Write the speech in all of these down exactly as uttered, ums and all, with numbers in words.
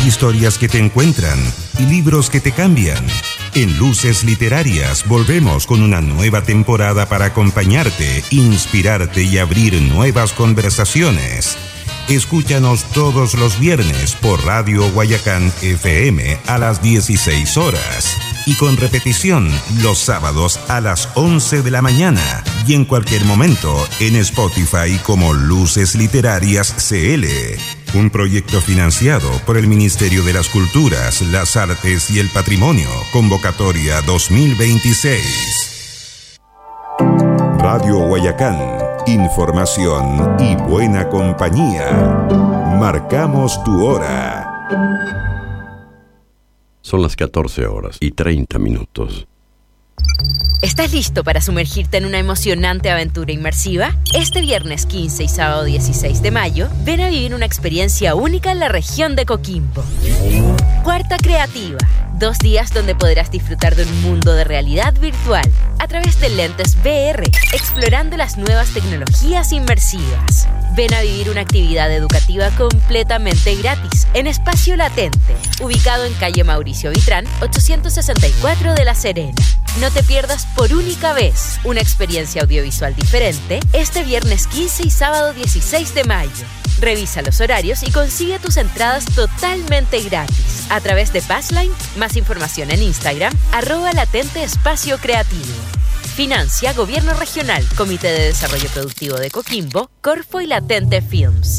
Hay historias que te encuentran y libros que te cambian. En Luces Literarias volvemos con una nueva temporada para acompañarte, inspirarte y abrir nuevas conversaciones. Escúchanos todos los viernes por Radio Guayacán F M a las dieciséis horas y con repetición los sábados a las once de la mañana y en cualquier momento en Spotify como Luces Literarias C L. Un proyecto financiado por el Ministerio de las Culturas, las Artes y el Patrimonio. Convocatoria dos mil veintiséis. Radio Guayacán. Información y buena compañía. Marcamos tu hora. Son las catorce horas y treinta minutos. ¿Estás listo para sumergirte en una emocionante aventura inmersiva? Este viernes quince y sábado dieciséis de mayo, ven a vivir una experiencia única en la región de Coquimbo. Cuarta Creativa. Dos días donde podrás disfrutar de un mundo de realidad virtual a través de lentes V R, explorando las nuevas tecnologías inmersivas. Ven a vivir una actividad educativa completamente gratis en Espacio Latente, ubicado en calle Mauricio Vitrán, ochocientos sesenta y cuatro de La Serena. No te pierdas por única vez una experiencia audiovisual diferente este viernes quince y sábado dieciséis de mayo. Revisa los horarios y consigue tus entradas totalmente gratis a través de Passline. Más información en Instagram, arroba latente espacio creativo. Financia Gobierno Regional, Comité de Desarrollo Productivo de Coquimbo, Corfo y Latente Films.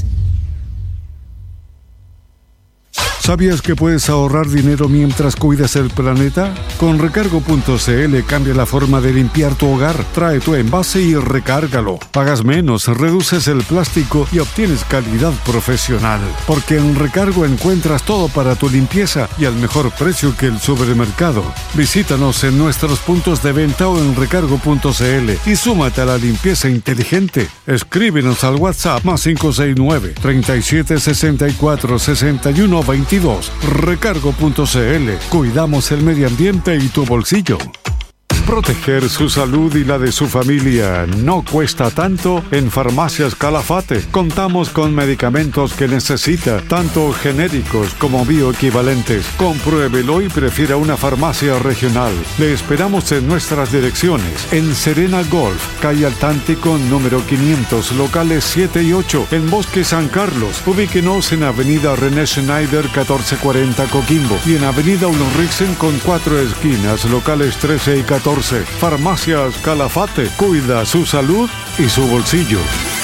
¿Sabías que puedes ahorrar dinero mientras cuidas el planeta? Con recargo punto c l cambia la forma de limpiar tu hogar. Trae tu envase y recárgalo. Pagas menos, reduces el plástico y obtienes calidad profesional. Porque en Recargo encuentras todo para tu limpieza y al mejor precio que el supermercado. Visítanos en nuestros puntos de venta o en recargo punto c l y súmate a la limpieza inteligente. Escríbenos al WhatsApp más cinco seis nueve, treinta y siete sesenta y cuatro, sesenta y uno veintidós. recargo punto c l. Cuidamos el medio ambiente y tu bolsillo. Proteger su salud y la de su familia no cuesta tanto en Farmacias Calafate. Contamos con medicamentos que necesita, tanto genéricos como bioequivalentes. Compruébelo y prefiera una farmacia regional. Le esperamos en nuestras direcciones. En Serena Golf, calle Altántico número quinientos, locales siete y ocho. En Bosque San Carlos, ubíquenos en Avenida René Schneider catorce cuarenta Coquimbo. Y en Avenida Ulrichsen con cuatro esquinas, locales trece y catorce. Farmacias Calafate, cuida su salud y su bolsillo.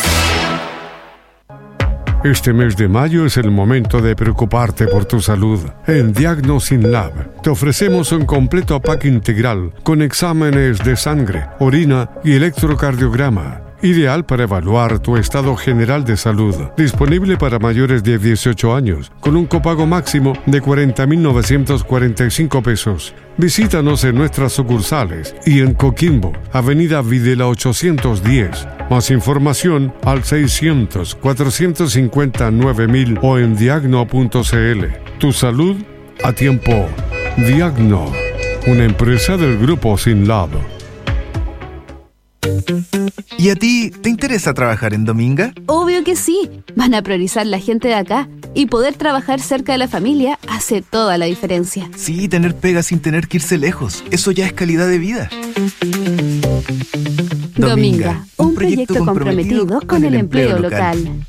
Este mes de mayo es el momento de preocuparte por tu salud. En Diagnosin Lab te ofrecemos un completo pack integral con exámenes de sangre, orina y electrocardiograma. Ideal para evaluar tu estado general de salud. Disponible para mayores de dieciocho años, con un copago máximo de cuarenta mil novecientos cuarenta y cinco pesos. Visítanos en nuestras sucursales y en Coquimbo, Avenida Videla ochocientos diez. Más información al seiscientos, cuatrocientos cincuenta, nueve mil o en diagno punto c l. Tu salud a tiempo. Diagno, una empresa del grupo Sinlab. ¿Y a ti te interesa trabajar en Dominga? Obvio que sí. Van a priorizar la gente de acá y poder trabajar cerca de la familia hace toda la diferencia. Sí, tener pega sin tener que irse lejos. Eso ya es calidad de vida. Dominga, un, un proyecto, proyecto comprometido, comprometido con el empleo local. local.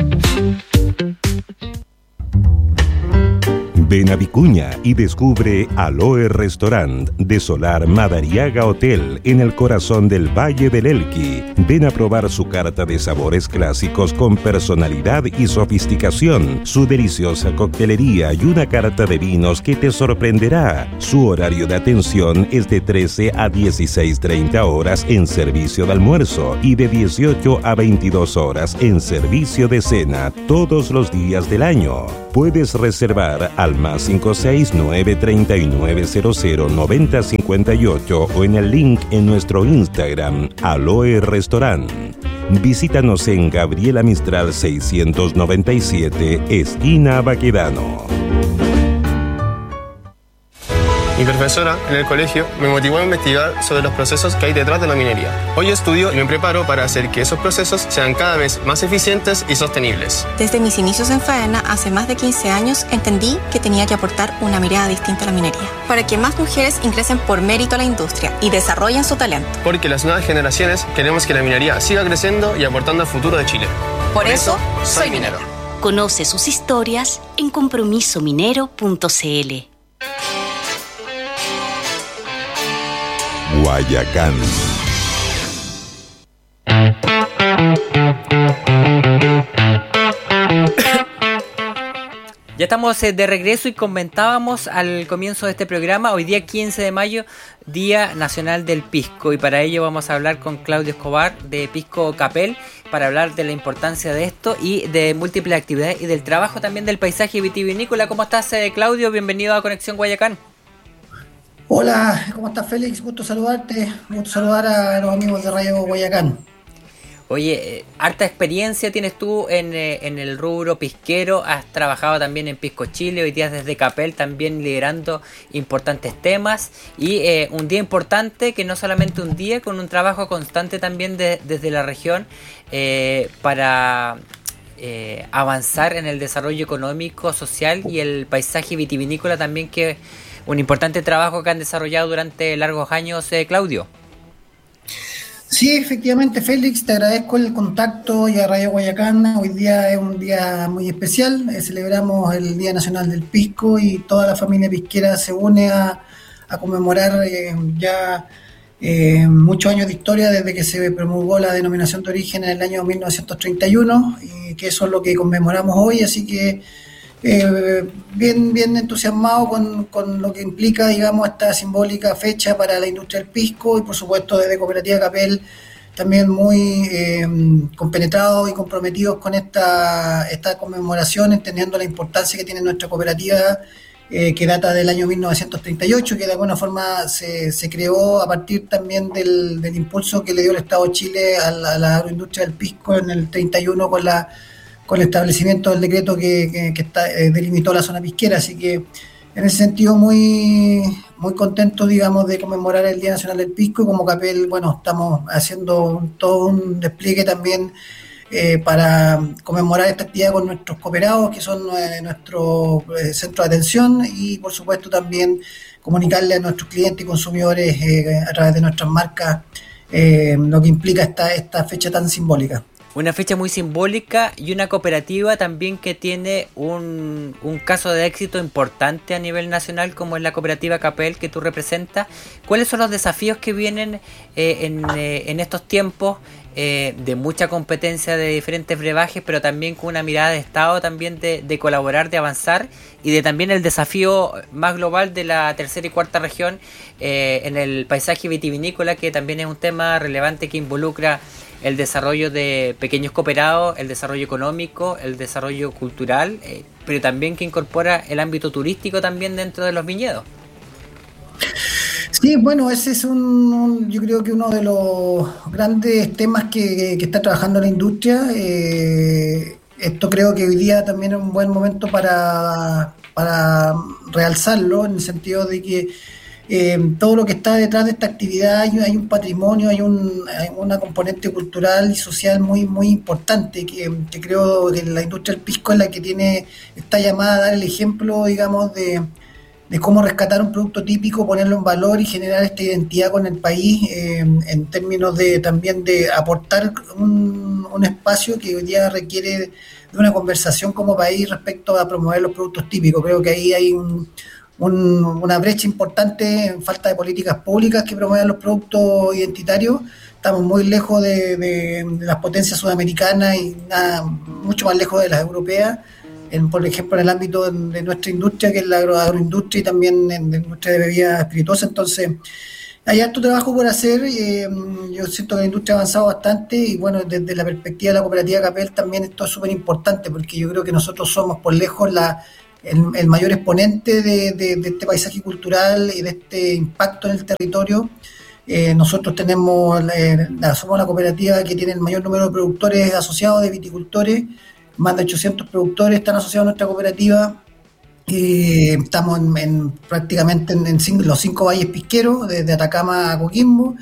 Ven a Vicuña y descubre Aloe Restaurant de Solar Madariaga Hotel en el corazón del Valle del Elqui. Ven a probar su carta de sabores clásicos con personalidad y sofisticación, su deliciosa coctelería y una carta de vinos que te sorprenderá. Su horario de atención es de trece a dieciséis treinta horas en servicio de almuerzo y de dieciocho a veintidós horas en servicio de cena todos los días del año. Puedes reservar al más cinco seis nueve, treinta y nueve cero cero, noventa cincuenta y ocho o en el link en nuestro Instagram, Aloe Restaurant. Visítanos en Gabriela Mistral seiscientos noventa y siete, esquina Baquedano. Mi profesora en el colegio me motivó a investigar sobre los procesos que hay detrás de la minería. Hoy estudio y me preparo para hacer que esos procesos sean cada vez más eficientes y sostenibles. Desde mis inicios en Faena, hace más de quince años, entendí que tenía que aportar una mirada distinta a la minería, para que más mujeres ingresen por mérito a la industria y desarrollen su talento. Porque las nuevas generaciones queremos que la minería siga creciendo y aportando al futuro de Chile. Por, por eso, soy minero. Conoce sus historias en compromiso minero punto c l. Guayacán. Ya estamos de regreso y comentábamos al comienzo de este programa, hoy día quince de mayo, Día Nacional del Pisco, y para ello vamos a hablar con Claudio Escobar de Pisco Capel para hablar de la importancia de esto y de múltiples actividades y del trabajo también del paisaje vitivinícola. ¿Cómo estás, Claudio? Bienvenido a Conexión Guayacán. Hola, ¿cómo estás, Félix? Gusto saludarte, gusto saludar a los amigos de Radio Guayacán. Oye, eh, harta experiencia tienes tú en, eh, en el rubro pisquero, has trabajado también en Pisco Chile, hoy día desde Capel también liderando importantes temas y eh, un día importante que no solamente un día, con un trabajo constante también de, desde la región eh, para eh, avanzar en el desarrollo económico, social y el paisaje vitivinícola también, que un importante trabajo que han desarrollado durante largos años, eh, Claudio. Sí, efectivamente, Félix, te agradezco el contacto y a Radio Guayacán. Hoy día es un día muy especial, eh, celebramos el Día Nacional del Pisco y toda la familia pisquera se une a, a conmemorar eh, ya eh, muchos años de historia desde que se promulgó la denominación de origen en el año mil novecientos treinta y uno, y que eso es lo que conmemoramos hoy, así que Eh, bien, bien entusiasmado con, con lo que implica, digamos, esta simbólica fecha para la industria del pisco, y por supuesto desde Cooperativa Capel también muy eh, compenetrados y comprometidos con esta, esta conmemoración, entendiendo la importancia que tiene nuestra cooperativa, eh, que data del año mil novecientos treinta y ocho, que de alguna forma se, se creó a partir también del, del impulso que le dio el Estado de Chile a la, a la agroindustria del pisco en el treinta y uno con la con el establecimiento del decreto que, que, que está, eh, delimitó la zona pisquera, así que en ese sentido muy, muy contento, digamos, de conmemorar el Día Nacional del Pisco, y como Capel, bueno, estamos haciendo todo un despliegue también eh, para conmemorar esta actividad con nuestros cooperados, que son eh, nuestro eh, centro de atención, y por supuesto también comunicarle a nuestros clientes y consumidores eh, a través de nuestras marcas eh, lo que implica esta, esta fecha tan simbólica. Una fecha muy simbólica y una cooperativa también que tiene un, un caso de éxito importante a nivel nacional, como es la cooperativa Capel que tú representas. ¿Cuáles son los desafíos que vienen eh, en, eh, en estos tiempos eh, de mucha competencia de diferentes brebajes, pero también con una mirada de Estado también de, de colaborar, de avanzar, y de también el desafío más global de la tercera y cuarta región eh, en el paisaje vitivinícola, que también es un tema relevante que involucra el desarrollo de pequeños cooperados, el desarrollo económico, el desarrollo cultural, eh, pero también que incorpora el ámbito turístico también dentro de los viñedos? Sí, bueno, ese es un, un yo creo que uno de los grandes temas que, que está trabajando la industria. Eh, esto creo que hoy día también es un buen momento para, para realzarlo, en el sentido de que Eh, todo lo que está detrás de esta actividad, hay, hay un patrimonio, hay, un, hay una componente cultural y social muy muy importante, que, que creo que la industria del pisco es la que tiene, está llamada a dar el ejemplo, digamos, de, de cómo rescatar un producto típico, ponerlo en valor y generar esta identidad con el país, eh, en términos de también de aportar un, un espacio que hoy día requiere de una conversación como país respecto a promover los productos típicos. Creo que ahí hay un Un, una brecha importante en falta de políticas públicas que promuevan los productos identitarios. Estamos muy lejos de, de, de las potencias sudamericanas y nada, mucho más lejos de las europeas, en, por ejemplo en el ámbito de, de nuestra industria, que es la agro, agroindustria, y también en la industria de bebidas espirituosas. Entonces hay harto trabajo por hacer. eh, yo siento que la industria ha avanzado bastante, y bueno, desde la perspectiva de la cooperativa Capel también esto es súper importante, porque yo creo que nosotros somos por lejos la El, el mayor exponente de, de, de este paisaje cultural y de este impacto en el territorio. Eh, nosotros tenemos eh, la, somos la cooperativa que tiene el mayor número de productores asociados, de viticultores. Más de ochocientos productores están asociados a nuestra cooperativa, Eh, estamos en, en prácticamente en, en cinco, los cinco valles pisqueros, desde Atacama a Coquimbo,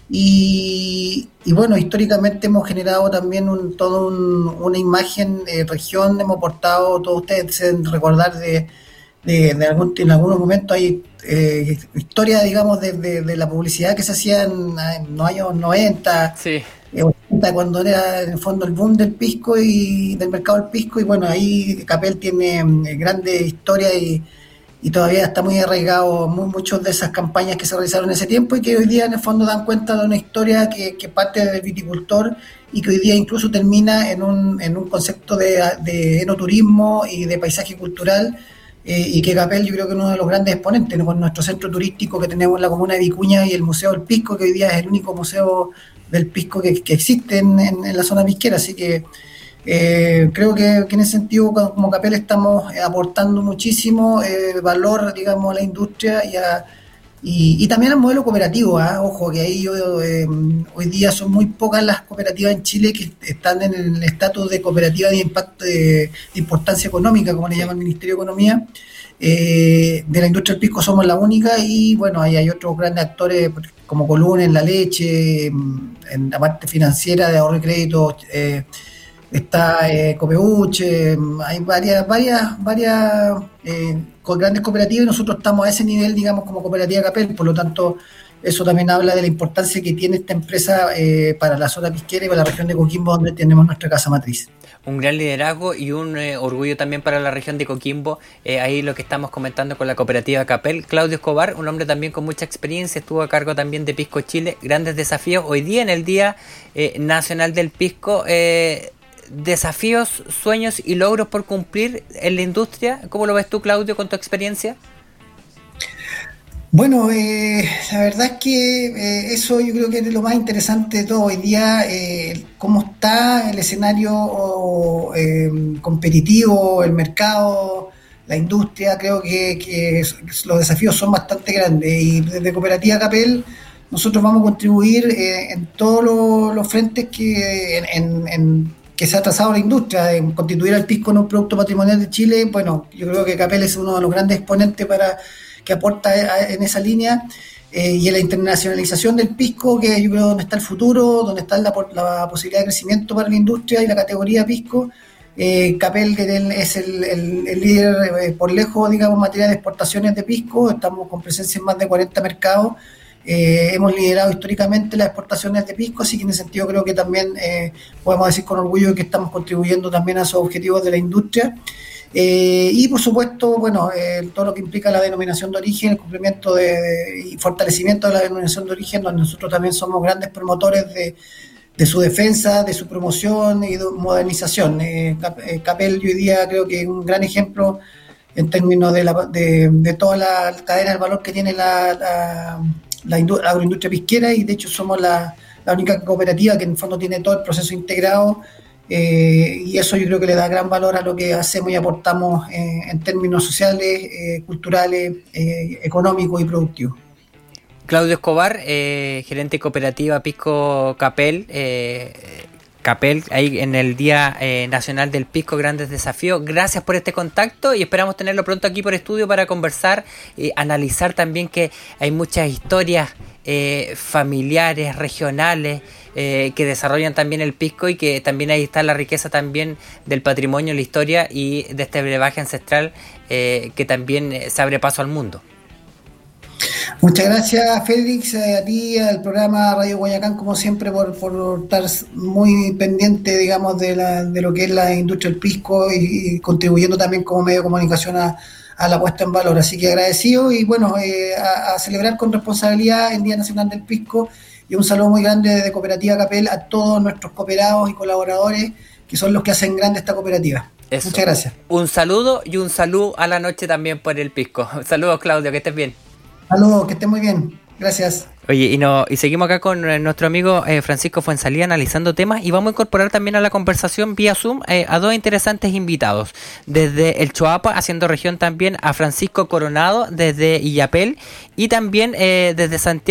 y, y bueno, históricamente hemos generado también un, todo un, una imagen, eh, región, hemos portado, todos ustedes se deben recordar de, de, de algún, en algunos momentos hay eh, historia, digamos, de, de, de la publicidad que se hacía en, en los años noventa, sí. eh, ochenta, cuando era en el fondo el boom del pisco y del mercado del pisco, y bueno, ahí Capel tiene eh, grande historia y, y todavía está muy arraigado muy, muchas de esas campañas que se realizaron en ese tiempo y que hoy día en el fondo dan cuenta de una historia que, que parte del viticultor y que hoy día incluso termina en un, en un concepto de, de enoturismo y de paisaje cultural. Eh, y que Capel yo creo que es uno de los grandes exponentes, ¿no? Con nuestro centro turístico que tenemos en la comuna de Vicuña y el Museo del Pisco, que hoy día es el único museo del pisco que, que existe en, en, en la zona pisquera, así que eh, creo que, que en ese sentido como Capel estamos aportando muchísimo eh, valor, digamos, a la industria y, a, y, y también al modelo cooperativo, ¿eh? Ojo, que ahí yo, eh, hoy día son muy pocas las cooperativas en Chile que están en el estatus de cooperativa de impacto de, de importancia económica, como le llama el Ministerio de Economía. Eh, de la industria del pisco somos la única y bueno, ahí hay otros grandes actores como Column en la leche, en la parte financiera de ahorro y crédito, eh, está eh, Copeuche, hay varias, varias, varias eh, con grandes cooperativas y nosotros estamos a ese nivel, digamos, como cooperativa Capel, por lo tanto eso también habla de la importancia que tiene esta empresa eh, para la zona pisquera y para la región de Coquimbo, donde tenemos nuestra casa matriz. Un gran liderazgo y un eh, orgullo también para la región de Coquimbo, eh, ahí lo que estamos comentando con la cooperativa Capel. Claudio Escobar, un hombre también con mucha experiencia, estuvo a cargo también de Pisco Chile, grandes desafíos, hoy día en el Día eh, Nacional del Pisco, eh, desafíos, sueños y logros por cumplir en la industria. ¿Cómo lo ves tú, Claudio, con tu experiencia? Bueno, eh, la verdad es que eh, eso yo creo que es lo más interesante de todo hoy día, eh, cómo está el escenario eh, competitivo, el mercado, la industria. Creo que, que los desafíos son bastante grandes y desde Cooperativa Capel nosotros vamos a contribuir eh, en todos los, los frentes que, en, en, en, que se ha trazado la industria, en constituir al pisco en un producto patrimonial de Chile. Bueno, yo creo que Capel es uno de los grandes exponentes para que aporta en esa línea, eh, y en la internacionalización del pisco, que yo creo donde está el futuro, donde está la, la posibilidad de crecimiento para la industria y la categoría pisco. Eh, Capel es el, el, el líder eh, por lejos, digamos, en materia de exportaciones de pisco, estamos con presencia en más de cuarenta mercados, eh, hemos liderado históricamente las exportaciones de pisco, así que en ese sentido creo que también eh, podemos decir con orgullo que estamos contribuyendo también a esos objetivos de la industria. Eh, y por supuesto, bueno, eh, todo lo que implica la denominación de origen, el cumplimiento de, de, y fortalecimiento de la denominación de origen, donde nosotros también somos grandes promotores de, de su defensa, de su promoción y de modernización. Eh, Capel hoy día creo que es un gran ejemplo en términos de, la, de, de toda la cadena de valor que tiene la, la, la industria, agroindustria pisquera, y de hecho somos la, la única cooperativa que en el fondo tiene todo el proceso integrado. Eh, y eso yo creo que le da gran valor a lo que hacemos y aportamos eh, en términos sociales, eh, culturales, eh, económicos y productivos. Claudio Escobar, eh, gerente cooperativa Pisco Capel, eh, Capel, ahí en el Día eh, Nacional del Pisco, grandes desafíos. Gracias por este contacto y esperamos tenerlo pronto aquí por estudio para conversar y analizar también que hay muchas historias eh, familiares, regionales, Eh, que desarrollan también el pisco y que también ahí está la riqueza también del patrimonio, la historia y de este brebaje ancestral eh, que también eh, se abre paso al mundo. Muchas gracias, Félix, eh, a ti, al programa Radio Guayacán, como siempre, por, por estar muy pendiente, digamos, de, la, de lo que es la industria del pisco y, y contribuyendo también como medio de comunicación a, a la puesta en valor. Así que agradecido y bueno, eh, a, a celebrar con responsabilidad el Día Nacional del Pisco. Y un saludo muy grande desde Cooperativa Capel a todos nuestros cooperados y colaboradores, que son los que hacen grande esta cooperativa. Eso. Muchas gracias. Un saludo y un saludo a la noche también por el pisco. Saludos, Claudio, que estés bien. Saludos, que estés muy bien. Gracias. Oye, y, no, y seguimos acá con nuestro amigo eh, Francisco Fuenzalía analizando temas, y vamos a incorporar también a la conversación vía Zoom eh, a dos interesantes invitados. Desde el Choapa, haciendo región también, a Francisco Coronado desde Illapel, y también eh, desde Santiago